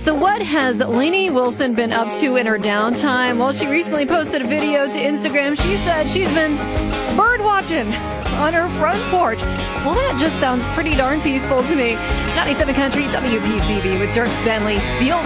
So what has Lainey Wilson been up to in her downtime? Well, she recently posted a video to Instagram. She said she's been bird watching on her front porch. Well, that just sounds pretty darn peaceful to me. 97 Country WPCV with Dirk Bentley. Feel